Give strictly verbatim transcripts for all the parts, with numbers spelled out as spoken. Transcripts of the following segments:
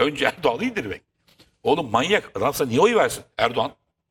Önce Erdoğan'ı indirmek. Oğlum manyak. Adam sana niye oy versin? Erdoğan.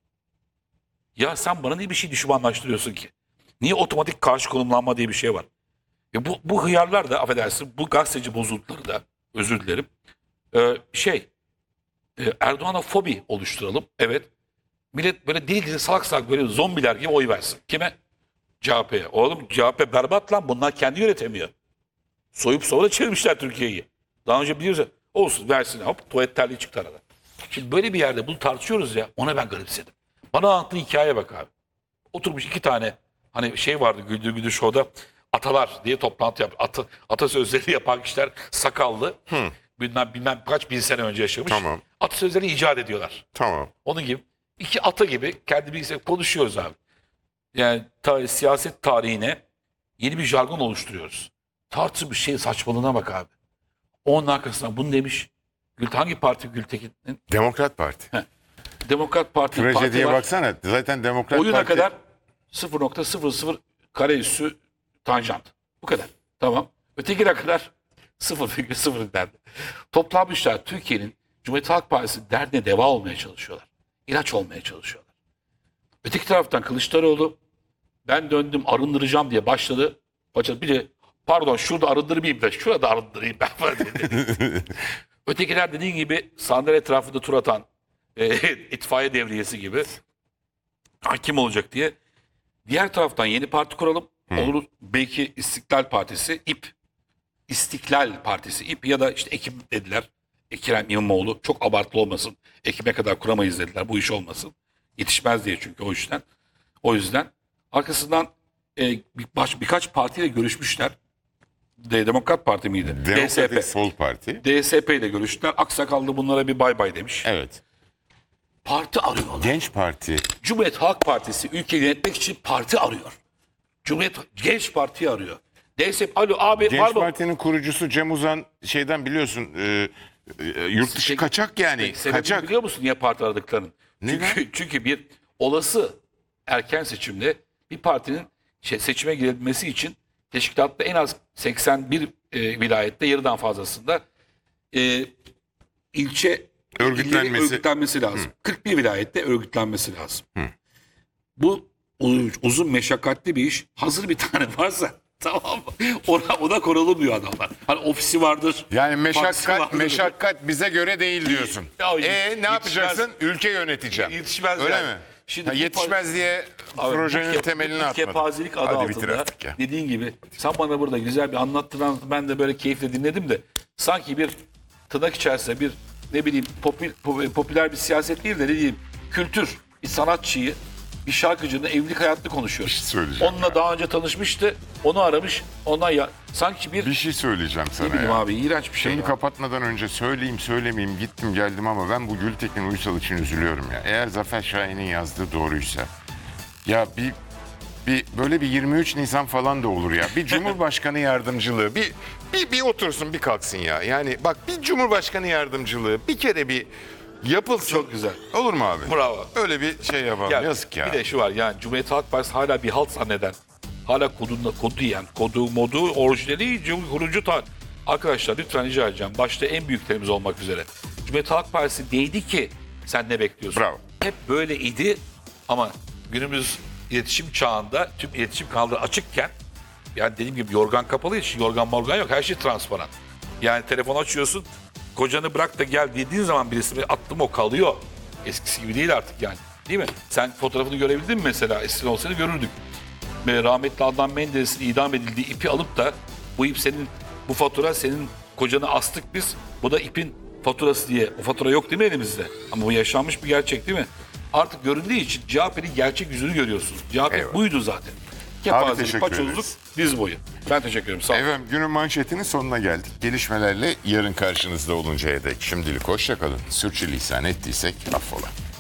Ya sen bana niye bir şey düşmanlaştırıyorsun ki? Niye otomatik karşı konumlanma diye bir şey var? Ya bu, bu hıyarlar da affedersin bu gazeteci bozuntuları da özür dilerim. Ee, şey e, Erdoğan'a fobi oluşturalım. Evet. Millet böyle deli deli salak salak böyle zombiler gibi oy versin. Kime? C H P'ye. Oğlum C H P berbat lan. Bunlar kendi yönetemiyor. Soyup sonra çevirmişler Türkiye'yi. Daha önce biliyoruz ya. Olsun versin. Hop tuvalet terliği çıktı arada. Şimdi böyle bir yerde bunu tartışıyoruz ya. Ona ben garipsedim. Bana anlattığı hikayeye bak abi. Oturmuş iki tane hani şey vardı Güldür Güldür Show'da atalar diye toplantı yap. Ata, atasözleri yapan kişiler sakallı. Hı. Bilmem, bilmem kaç bin sene önce yaşamış. Tamam. Atasözlerini icat ediyorlar. Tamam. Onun gibi. İki ata gibi kendi bilgisayar konuşuyoruz abi. Yani ta, siyaset tarihine yeni bir jargon oluşturuyoruz. Tartışmış şey saçmalığına bak abi. Onun arkasından bunu demiş. Gül, hangi parti Gültekin'in? Demokrat Parti. Heh. Demokrat Parti Trajediye parti var. baksana. Zaten Demokrat Oyuna Parti... kadar sıfır nokta sıfır sıfır kare üssü tanjant. Bu kadar. Tamam. Ötekine kadar sıfır virgül sıfır derdi. Toplanmışlar Türkiye'nin Cumhuriyet Halk Partisi derdine deva olmaya çalışıyorlar. İlaç olmaya çalışıyorlar. Öteki taraftan Kılıçdaroğlu ben döndüm arındıracağım diye başladı. Başladı bir de pardon şurada arındırmayayım da şurada arındırayım ben falan dedi. Ötekiler dediğin gibi sandalye etrafında tur atan e, itfaiye devriyesi gibi kim olacak diye. Diğer taraftan yeni parti kuralım. Olur belki İstiklal Partisi, İP. İstiklal Partisi, İP ya da işte Ekim dediler. Ekrem İmamoğlu çok abartılı olmasın. Ekim'e kadar kuramayız dediler. Bu iş olmasın. Yetişmez diye çünkü o yüzden. O yüzden arkasından e, bir, baş, birkaç partiyle görüşmüşler. De, Demokrat Parti miydi? D S P. Demokratik Sol Parti. D S P ile görüştüler. Aksakallı bunlara bir bay bay demiş. Evet. Parti arıyorlar. Genç Parti. Cumhuriyet Halk Partisi ülkeyi yönetmek için parti arıyor. Cumhuriyet Genç Parti arıyor. D S P, alo abi Genç var mı? Parti'nin kurucusu Cem Uzan şeyden biliyorsun e, e, yurt dışı Peki, kaçak yani. Peki, sebebini Kaçak. biliyor musun niye parti aradıklarının? Neden? Çünkü, çünkü bir olası erken seçimde bir partinin şey, seçime girebilmesi için teşkilatta en az seksen bir e, vilayette yarıdan fazlasında e, ilçe Örgütlenmesi. illeri örgütlenmesi lazım. Hı. kırk bir vilayette örgütlenmesi lazım. Hı. Bu uzun meşakkatli bir iş. Hazır bir tane varsa tamam mı? Ona, ona korulamıyor adamlar. Hani ofisi vardır. Yani partisi meşakkat vardır. meşakkat bize göre değil diyorsun. Ya, E ne yetişmez. yapacaksın? Ülke yöneteceğim. Yetişmez Öyle yani. mi? Şimdi Ha, bu yetişmez diye Abi, projenin bu ke- temelini bu atmadın. Kepazelik adı Hadi bitir altında artık ya. dediğin gibi sen bana burada güzel bir anlattın, ben de böyle keyifle dinledim de sanki bir tırnak içerisinde bir ne bileyim popül, popüler bir siyaset değil de ne diyeyim kültür, bir sanatçıyı, bir şarkıcının evlilik hayatını konuşuyor. Bir şey söyleyeceğim Onunla ya. daha önce tanışmıştı, onu aramış, ondan ya sanki bir, Bir şey söyleyeceğim ne sana bileyim ya. abi iğrenç bir şey. Şimdi ya. kapatmadan önce söyleyeyim söylemeyeyim gittim geldim ama ben bu Gültekin Uysal için üzülüyorum ya. Eğer Zafer Şahin'in yazdığı doğruysa ya bir bir böyle bir yirmi üç Nisan falan da olur ya. Bir Cumhurbaşkanı yardımcılığı bir bir bir otursun bir kalksın ya. Yani bak bir Cumhurbaşkanı yardımcılığı bir kere bir yapılsın. Çok güzel. Olur mu abi? Bravo. Öyle bir şey yapalım. Ya, Yazık ya. Bir de şu var yani Cumhuriyet Halk Partisi hala bir halt zanneden, hala kodunda, kodu yiyen, kodu modu orijinali Cumhur- kurucu ta arkadaşlar lütfen rica edeceğim. Başta en büyüklerimiz olmak üzere. Cumhuriyet Halk Partisi değdi ki sen ne bekliyorsun? Bravo. Hep böyle idi ama günümüz iletişim çağında tüm iletişim kanalları açıkken yani dediğim gibi yorgan kapalı için yorgan morgan yok. Her şey transparan. Yani telefon açıyorsun kocanı bırak da gel dediğin zaman birisi attım o kalıyor. Eskisi gibi değil artık yani. Değil mi? Sen fotoğrafını görebildin mi mesela? Eskiden olsaydı görürdük. Ve rahmetli Adnan Menderes'in idam edildiği ipi alıp da bu ip senin, bu fatura senin kocanı astık biz. Bu da ipin faturası diye. O fatura yok değil mi elimizde? Ama bu yaşanmış bir gerçek değil mi? Artık göründüğü için C H P'nin gerçek yüzünü görüyorsun. C H P Eyvallah. buydu zaten. teşekkür Kepazelik, paçozluk, ederiz. diz boyu. Ben teşekkür ederim. Sağ olun. Efendim günün manşetinin sonuna geldik. Gelişmelerle yarın karşınızda oluncaya dek şimdilik hoşça kalın. Sürçülisan ettiysek affola.